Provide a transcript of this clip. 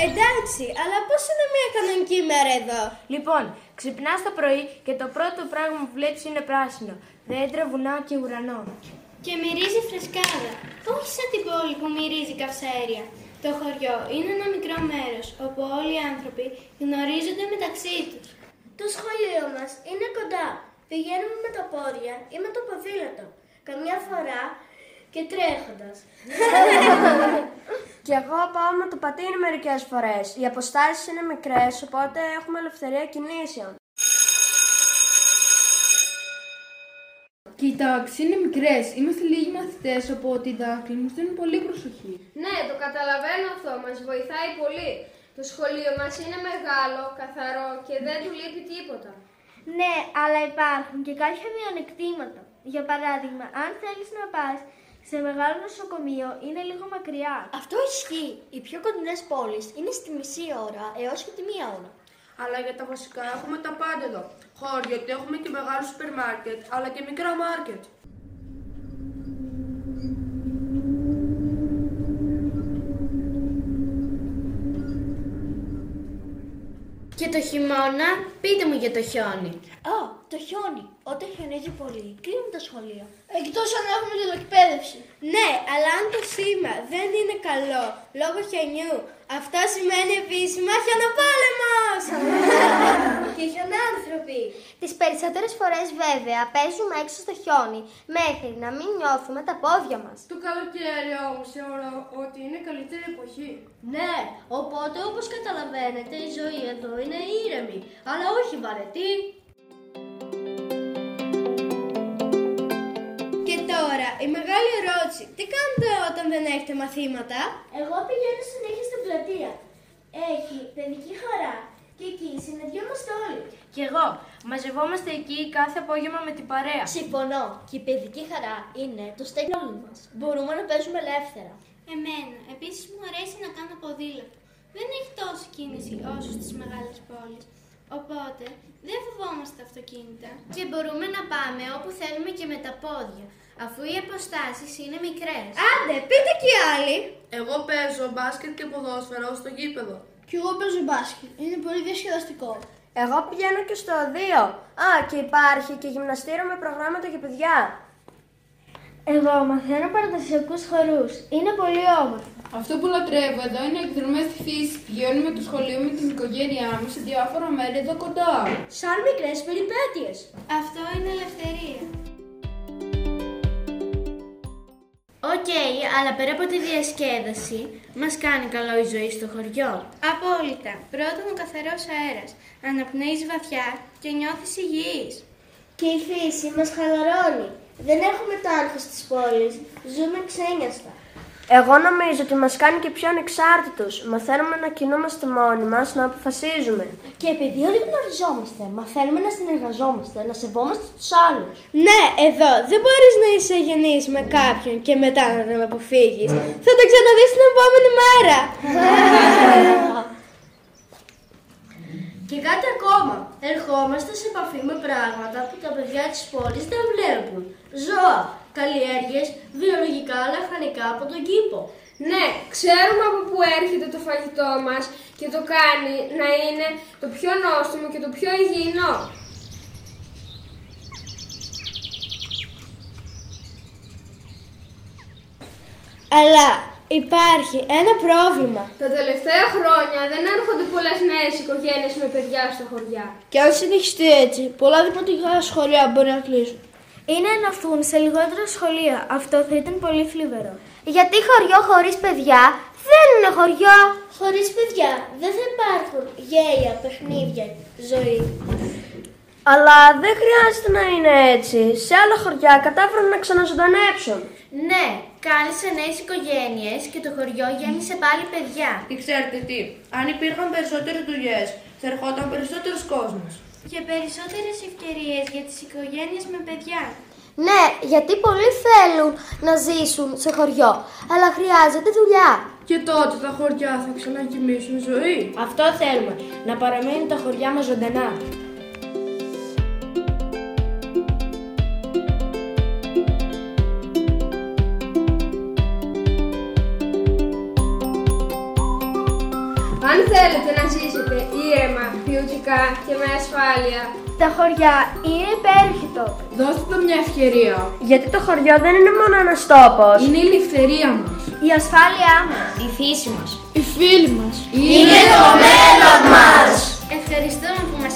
Εντάξει, αλλά πώς είναι μια κανονική ημέρα εδώ? Λοιπόν, ξυπνάς το πρωί και το πρώτο πράγμα που βλέπεις είναι πράσινο. Δέντρα, βουνά και ουρανό. Και μυρίζει φρεσκάδα. Όχι σαν την πόλη που μυρίζει καυσαέρια. Το χωριό είναι ένα μικρό μέρος όπου όλοι οι άνθρωποι γνωρίζονται μεταξύ τους. Το σχολείο μας είναι κοντά. Πηγαίνουμε με τα πόδια ή με το ποδήλατο. Καμιά φορά και τρέχοντας. Και εγώ πάω με το πατίνι μερικές φορές. Οι αποστάσεις είναι μικρές, οπότε έχουμε ελευθερία κινήσεων. Κοιτάξτε, είναι μικρές. Είμαστε λίγοι μαθητές, οπότε οι δάσκαλοι μας δίνουν πολύ προσοχή. Ναι, το καταλαβαίνω αυτό. Μας βοηθάει πολύ. Το σχολείο μας είναι μεγάλο, καθαρό και δεν του λείπει τίποτα. Ναι, αλλά υπάρχουν και κάποια μειονεκτήματα. Για παράδειγμα, αν θέλεις να πας σε μεγάλο νοσοκομείο, είναι λίγο μακριά. Αυτό ισχύει. Οι πιο κοντινές πόλεις είναι στη μισή ώρα έως και τη μία ώρα. Αλλά για τα βασικά έχουμε τα πάντα εδώ. Χώρια, γιατί έχουμε και μεγάλο σούπερ μάρκετ, αλλά και μικρά μάρκετ. Και το χειμώνα, πείτε μου για το χιόνι. Το χιόνι. Όταν χιονίζει πολύ, κλείνουν τα σχολεία. Εκτός αν έχουμε τηλεκπαίδευση. Ναι, αλλά αν το σήμα δεν είναι καλό λόγω χιονιού, αυτό σημαίνει επίσημα χιονοπόλεμος! Και χιονάνθρωποι. Τις περισσότερες φορές βέβαια παίζουμε έξω στο χιόνι μέχρι να μην νιώθουμε τα πόδια μας. Το καλοκαίρι όμως θεωρώ ότι είναι η καλύτερη εποχή. Ναι, οπότε όπως καταλαβαίνετε η ζωή εδώ είναι ήρεμη, αλλά όχι βαρετή. Και τώρα, η μεγάλη ερώτηση. Τι κάνετε όταν δεν έχετε μαθήματα? Εγώ πηγαίνω συνέχεια στην πλατεία. Έχει παιδική χαρά και εκεί συναντιόμαστε όλοι. Κι εγώ. Μαζευόμαστε εκεί κάθε απόγευμα με την παρέα. Συμφωνώ. Και η παιδική χαρά είναι το στέκι όλων μας. Μπορούμε να παίζουμε ελεύθερα. Εμένα, επίσης μου αρέσει να κάνω ποδήλατο. Δεν έχει τόση κίνηση όσο στις μεγάλες πόλεις. Οπότε δεν φοβόμαστε τα αυτοκίνητα. Και μπορούμε να πάμε όπου θέλουμε και με τα πόδια, αφού οι αποστάσεις είναι μικρές. Άντε, πείτε κι οι άλλοι. Εγώ παίζω μπάσκετ και ποδόσφαιρο στο γήπεδο. Κι εγώ παίζω μπάσκετ. Είναι πολύ διασκεδαστικό. Εγώ πηγαίνω και στο 2. Και υπάρχει και γυμναστήριο με προγράμματα για παιδιά. Εγώ μαθαίνω παραδοσιακούς χορούς. Είναι πολύ όμορφο. Αυτό που λατρεύω εδώ είναι οι εκδρομές στη φύση. Πηγαίνουμε το σχολείο με την οικογένειά μου σε διάφορα μέρη εδώ κοντά. Σαν μικρές περιπέτειες. Αυτό είναι ελευθερία. Οκ, αλλά πέρα από τη διασκέδαση, μας κάνει καλό η ζωή στο χωριό. Απόλυτα. Πρώτον, ο καθαρός αέρας. Αναπνέεις βαθιά και νιώθεις υγιής. Και η φύση μας χαλαρώνει. Δεν έχουμε το άγχος της πόλης. Ζούμε ξένιαστα. Εγώ νομίζω ότι μας κάνει και πιο ανεξάρτητους. Μαθαίνουμε να κινούμαστε μόνοι μας, να αποφασίζουμε. Και επειδή όλοι γνωριζόμαστε, μαθαίνουμε να συνεργαζόμαστε, να σεβόμαστε τους άλλους. Ναι, εδώ δεν μπορείς να είσαι γεννής με κάποιον και μετά να τον αποφύγεις. Θα το ξαναδείς την επόμενη μέρα. Και κάτι ακόμα. Ερχόμαστε σε επαφή με πράγματα που τα παιδιά της πόλης δεν βλέπουν. Ζώα, καλλιέργειες, βιολογικά λαχανικά από τον κήπο. Ναι, ξέρουμε από πού έρχεται το φαγητό μας και το κάνει να είναι το πιο νόστιμο και το πιο υγιεινό. Αλλά υπάρχει ένα πρόβλημα. Τα τελευταία χρόνια δεν έρχονται πολλές νέες οικογένειες με παιδιά στα χωριά. Και αν συνεχιστεί έτσι, πολλά δημοτικά σχολεία μπορεί να κλείσουν. Είναι να έρθουν σε λιγότερα σχολεία. Αυτό θα ήταν πολύ θλιβερό. Γιατί χωριό χωρίς παιδιά δεν είναι χωριό. Χωρίς παιδιά δεν θα υπάρχουν γέλια, παιχνίδια, ζωή. Αλλά δεν χρειάζεται να είναι έτσι. Σε άλλα χωριά κατάφεραν να ξαναζωντανέψουν. Ναι, κάλεσε νέες οικογένειες και το χωριό γέμισε πάλι παιδιά. Και ξέρετε τι, αν υπήρχαν περισσότερες δουλειές, θα ερχόταν περισσότερος κόσμος. Και περισσότερες ευκαιρίες για τις οικογένειες με παιδιά. Ναι, γιατί πολλοί θέλουν να ζήσουν σε χωριό, αλλά χρειάζεται δουλειά. Και τότε τα χωριά θα ξαναγεμίσουν ζωή. Αυτό θέλουμε, να παραμείνουν τα χωριά μας ζωντανά. Αν θέλετε να ζήσετε ήρεμα, ποιοτικά και με ασφάλεια, Τα χωριά είναι υπέροχοι τόποι. Δώστε το μια ευκαιρία. Γιατί το χωριό δεν είναι μόνο ένας τόπος. Είναι η ελευθερία μας. Η ασφάλειά μας. Η φύση μας. Οι φίλοι μας. Είναι το μέλλον μας! Ευχαριστούμε που μας